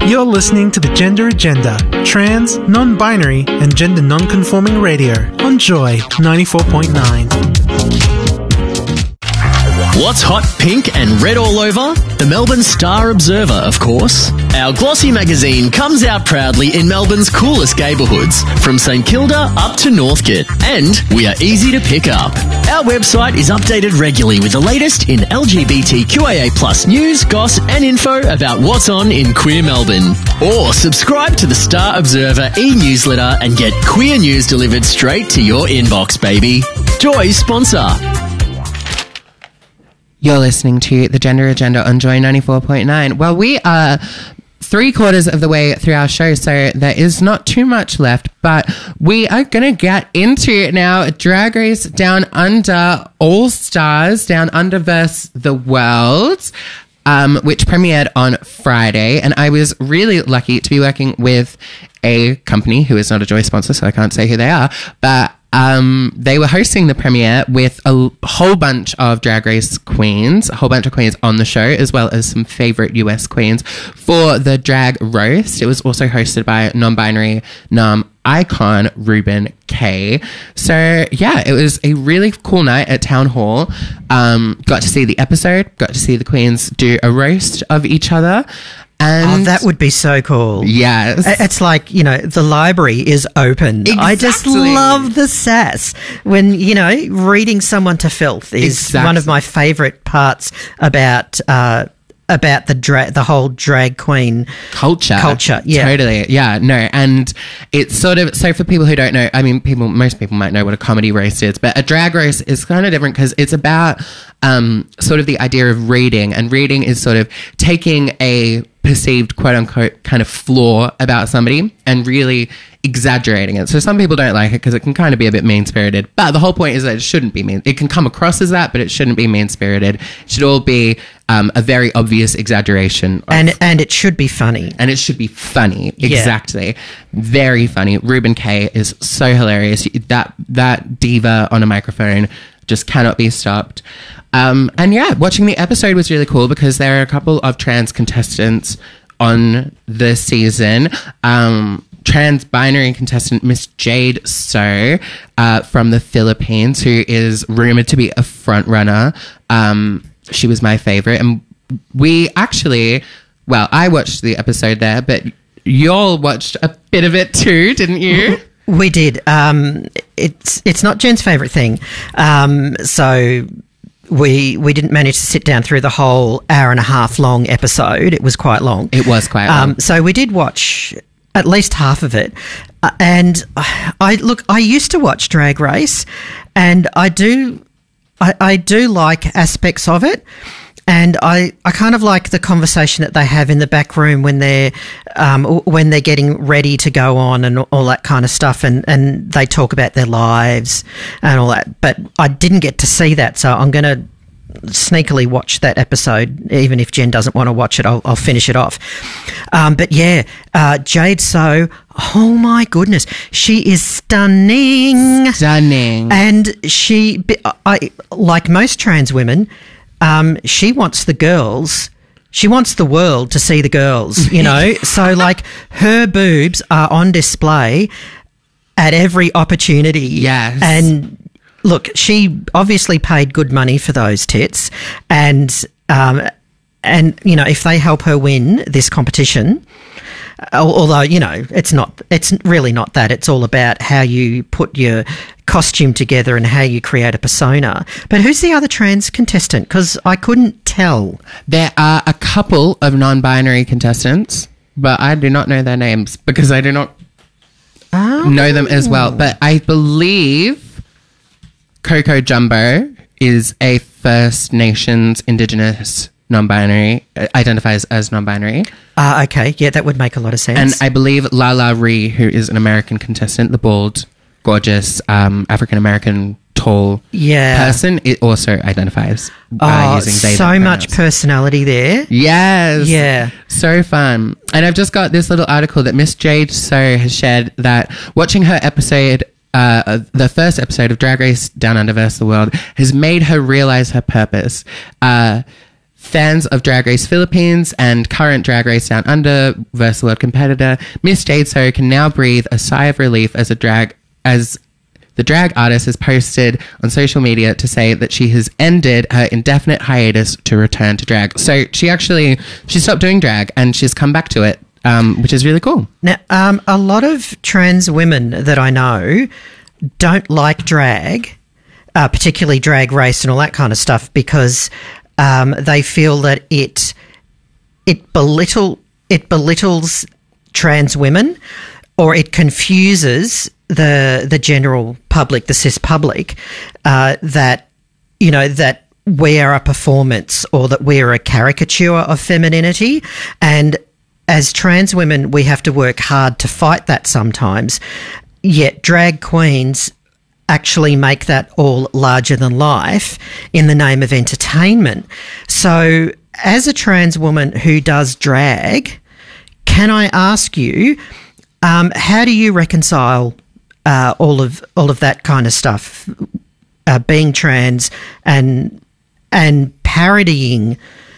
You're listening to the Gender Agenda, trans, non-binary, and gender non-conforming radio on Joy 94.9. What's hot, pink and red all over? The Melbourne Star Observer, of course. Our glossy magazine comes out proudly in Melbourne's coolest neighbourhoods, from St Kilda up to Northcote. And we are easy to pick up. Our website is updated regularly with the latest in LGBTQIA+ news, goss and info about what's on in queer Melbourne. Or subscribe to the Star Observer e-newsletter and get queer news delivered straight to your inbox, baby. Joy sponsor. You're listening to The Gender Agenda on Joy 94.9. Well, we are 3/4 of the way through our show, so there is not too much left, but we are going to get into it now. Drag Race Down Under All Stars, Down Under vs. The World, which premiered on Friday. And I was really lucky to be working with a company who is not a Joy sponsor, so I can't say who they are, but they were hosting the premiere with a whole bunch of Drag Race queens, a whole bunch of queens on the show, as well as some favourite US queens for the drag roast. It was also hosted by non-binary icon Ruben K. So yeah, it was a really cool night at Town Hall. Got to see the episode, got to see the queens do a roast of each other. And that would be so cool. Yes. It's like, you know, the library is open. Exactly. I just love the sass. When, you know, reading someone to filth is one of my favourite parts about the whole drag queen culture. Yeah. Totally. Yeah, no. And it's sort of, so for people who don't know, I mean, most people might know what a comedy roast is, but a drag roast is kind of different because it's about sort of the idea of reading, and reading is sort of taking a perceived quote unquote kind of flaw about somebody and really exaggerating it. So some people don't like it because it can kind of be a bit mean-spirited, but the whole point is that it shouldn't be mean. It can come across as that, but it shouldn't be mean-spirited. It should all be a very obvious exaggeration. And it should be funny. And it should be funny. Exactly. Yeah. Very funny. Ruben K is so hilarious. That diva on a microphone just cannot be stopped. And yeah, watching the episode was really cool because there are a couple of trans contestants on the season. Trans-binary contestant Miss Jade So from the Philippines, who is rumoured to be a front-runner. She was my favourite. And we actually, well, I watched the episode there, but y'all watched a bit of it too, didn't you? We did. It's not Jen's favourite thing. So we didn't manage to sit down through the whole hour and a half long episode. It was quite long. It was quite long. So we did watch at least half of it. And I used to watch Drag Race, and I do like aspects of it. And I kind of like the conversation that they have in the back room when they're getting ready to go on and all that kind of stuff, and they talk about their lives and all that. But I didn't get to see that, so I'm going to sneakily watch that episode. Even if Jen doesn't want to watch it, I'll finish it off. But yeah, Jade So, oh my goodness, she is stunning. And I like most trans women, she wants the girls, she wants the world to see the girls, you know. So like her boobs are on display at every opportunity. Yes. And look, she obviously paid good money for those tits, and you know, if they help her win this competition, although, you know, it's really not that. It's all about how you put your costume together and how you create a persona. But who's the other trans contestant? Because I couldn't tell. There are a couple of non-binary contestants, but I do not know their names because I do not know them as well. But I believe Coco Jumbo is a First Nations Indigenous non-binary, identifies as non-binary. Okay, yeah, that would make a lot of sense. And I believe Lala Ree, who is an American contestant, the bald, gorgeous, African-American, tall person, it also identifies using they, so them much pronouns. Personality there. Yes. Yeah. So fun. And I've just got this little article that Miss Jade So has shared that watching her episode, the first episode of Drag Race Down Under vs. The World, has made her realise her purpose. Fans of Drag Race Philippines and current Drag Race Down Under versus World competitor Miss Jade So can now breathe a sigh of relief as the drag artist has posted on social media to say that she has ended her indefinite hiatus to return to drag. So she stopped doing drag and she's come back to it, which is really cool. Now, a lot of trans women that I know don't like drag, particularly Drag Race and all that kind of stuff, because they feel that it belittles trans women, or it confuses the general public, the cis public, that we are a performance or that we are a caricature of femininity. And as trans women, we have to work hard to fight that sometimes. Yet drag queens actually make that all larger than life in the name of entertainment. So as a trans woman who does drag, can I ask you, how do you reconcile all of that kind of stuff, being trans and parodying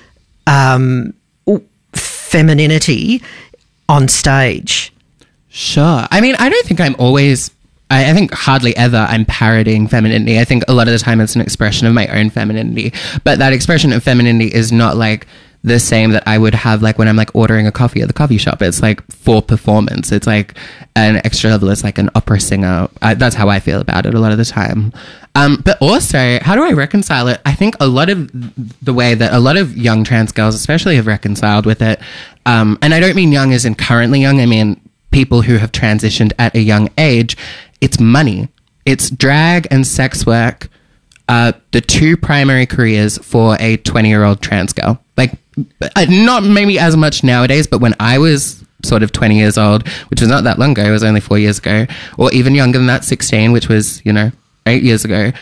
femininity on stage? Sure. I mean, I don't think I'm always... I think hardly ever I'm parodying femininity. I think a lot of the time it's an expression of my own femininity. But that expression of femininity is not like the same that I would have like when I'm like ordering a coffee at the coffee shop. It's like for performance. It's like an extra level. It's like an opera singer. That's how I feel about it a lot of the time. But also, how do I reconcile it? I think a lot of the way that a lot of young trans girls especially have reconciled with it, and I don't mean young as in currently young, I mean people who have transitioned at a young age, it's money. It's drag and sex work, the two primary careers for a 20-year-old trans girl. Like, not maybe as much nowadays, but when I was sort of 20 years old, which was not that long ago, it was only 4 years ago, or even younger than that, 16, which was, 8 years ago.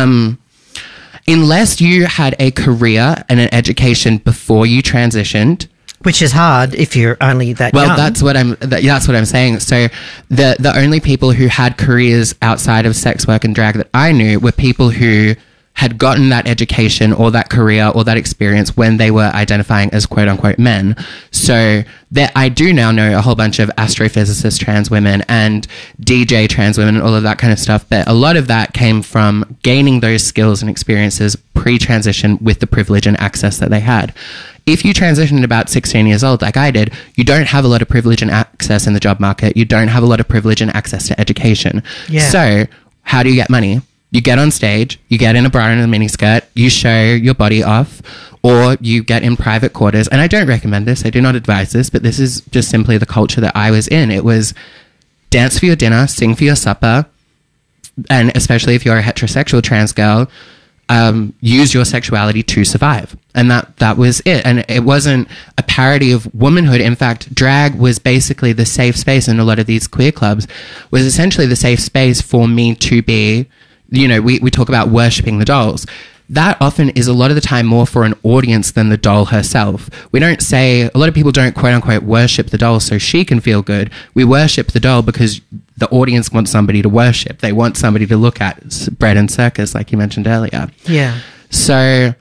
Unless you had a career and an education before you transitioned, which is hard if you're only that young. Well, that's what I'm saying. So the only people who had careers outside of sex work and drag that I knew were people who had gotten that education or that career or that experience when they were identifying as quote unquote men. So I do now know a whole bunch of astrophysicist trans women and DJ trans women and all of that kind of stuff. But a lot of that came from gaining those skills and experiences pre-transition with the privilege and access that they had. If you transitioned at about 16 years old, like I did, you don't have a lot of privilege and access in the job market. You don't have a lot of privilege and access to education. Yeah. So how do you get money? You get on stage, you get in a bra and a miniskirt, you show your body off, or you get in private quarters. And I don't recommend this. I do not advise this, but this is just simply the culture that I was in. It was dance for your dinner, sing for your supper, and especially if you're a heterosexual trans girl, use your sexuality to survive. And that was it. And it wasn't a parody of womanhood. In fact, drag was basically the safe space in a lot of these queer clubs, was essentially the safe space for me to be, we talk about worshipping the dolls. That often is a lot of the time more for an audience than the doll herself. We don't say, a lot of people don't quote unquote worship the doll so she can feel good. We worship the doll because the audience wants somebody to worship. They want somebody to look at. It's bread and circus, like you mentioned earlier. Yeah. So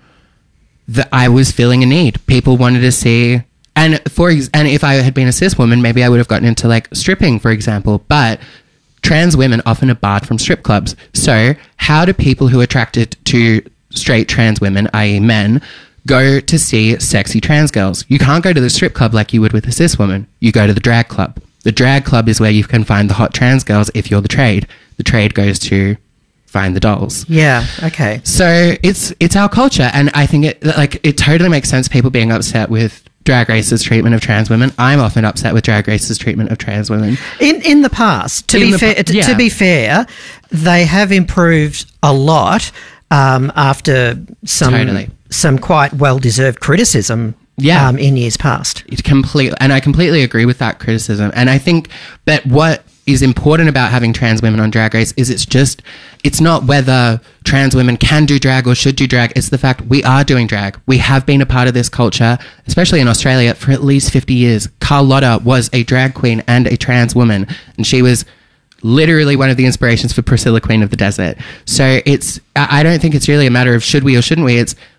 I was feeling a need. People wanted to see, and if I had been a cis woman, maybe I would have gotten into like stripping, for example, but trans women often are barred from strip clubs. So how do people who are attracted to straight trans women, i.e. men, go to see sexy trans girls? You can't go to the strip club like you would with a cis woman. You go to the drag club. The drag club is where you can find the hot trans girls if you're the trade. The trade goes to find the dolls. Yeah, okay. So it's our culture, and I think it totally makes sense people being upset with Drag Race's treatment of trans women. I'm often upset with Drag Race's treatment of trans women. In the past, to be fair, they have improved a lot after some quite well-deserved criticism in years past. I completely agree with that criticism. And I think that what is important about having trans women on Drag Race is it's not whether trans women can do drag or should do drag. It's the fact we are doing drag. We have been a part of this culture, especially in Australia, for at least 50 years. Carlotta was a drag queen and a trans woman, and she was literally one of the inspirations for Priscilla, Queen of the Desert. So I don't think it's really a matter of should we or shouldn't we. It's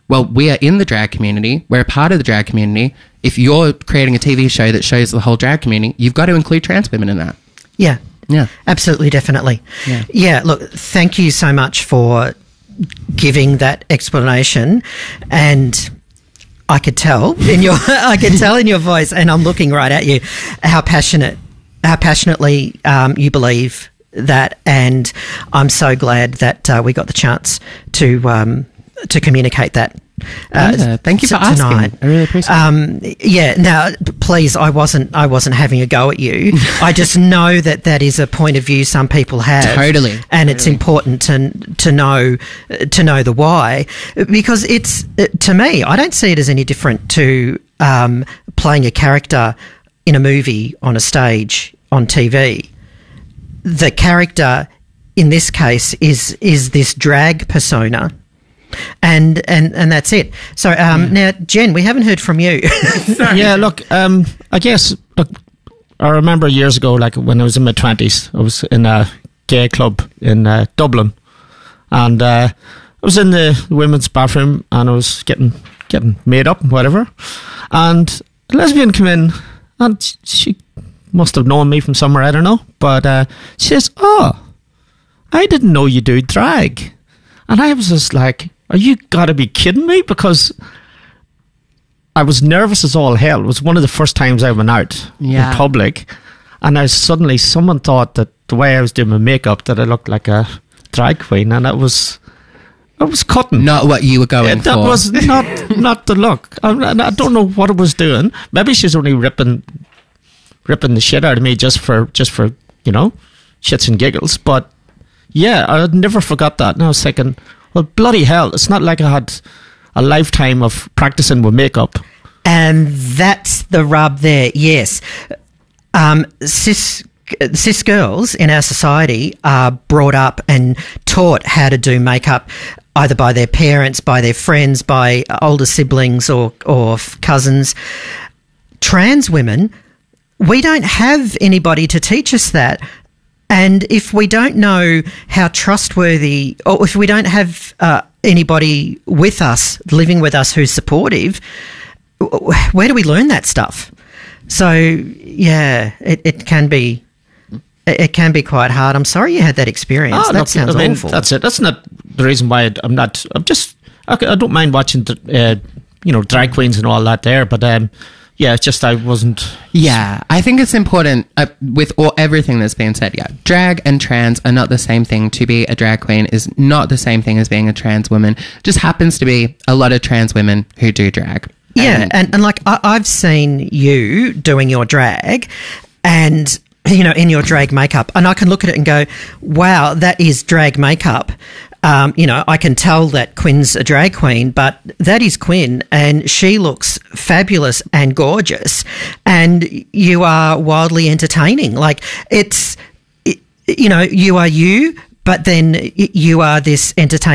well, we are in the drag community. We're a part of the drag community. If you're creating a TV show that shows the whole drag community, you've got to include trans women in that. Yeah. Yeah. Absolutely, definitely. Yeah, look, thank you so much for giving that explanation, and I could tell in your voice, and I'm looking right at you, how passionately you believe that, and I'm so glad that we got the chance to communicate that. Thank you for tonight. asking. I really appreciate it. Yeah. Now, please, I wasn't having a go at you. I just know that is a point of view some people have. Totally. And it's important to know the why, because it's to me, I don't see it as any different to playing a character in a movie, on a stage, on TV. The character in this case is this drag persona. And that's it. So now, Jen, we haven't heard from you. Yeah, look, I guess, I remember years ago, like when I was in my 20s, I was in a gay club in Dublin, and I was in the women's bathroom, and I was getting made up and whatever, and a lesbian came in, and she must have known me from somewhere, I don't know, but she says, "Oh, I didn't know you do drag." And I was just like, are you gotta be kidding me? Because I was nervous as all hell. It was one of the first times I went out in public. And someone thought that the way I was doing my makeup, that I looked like a drag queen. And it was cutting. Not what you were going for. That was not the look. I don't know what it was doing. Maybe she's only ripping the shit out of me just for shits and giggles. But yeah, I never forgot that. And I was thinking, well, bloody hell, it's not like I had a lifetime of practicing with makeup. And that's the rub there, yes. Cis girls in our society are brought up and taught how to do makeup either by their parents, by their friends, by older siblings or cousins. Trans women, we don't have anybody to teach us that. And if we don't know how trustworthy, or if we don't have anybody with us, living with us who's supportive, where do we learn that stuff? So, yeah, it can be quite hard. I'm sorry you had that experience. Sounds awful. That's it. That's not the reason why I don't mind watching, drag queens and all that there, but yeah, it's just I wasn't... Yeah, I think it's important with everything that's been said. Yeah, drag and trans are not the same thing. To be a drag queen is not the same thing as being a trans woman. Just happens to be a lot of trans women who do drag. Yeah, and like I've seen you doing your drag and, in your drag makeup, and I can look at it and go, wow, that is drag makeup. I can tell that Quinn's a drag queen, but that is Quinn, and she looks fabulous and gorgeous, and you are wildly entertaining. Like, you are you, but then you are this entertaining